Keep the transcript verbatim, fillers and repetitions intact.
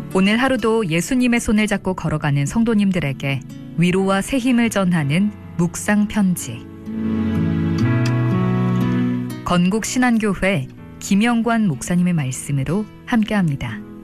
오늘 하루도 예수님의 손을 잡고 걸어가는 성도님들에게 위로와 새 힘을 전하는 묵상 편지. 건국 신안교회 김영관 목사님의 말씀으로 함께합니다.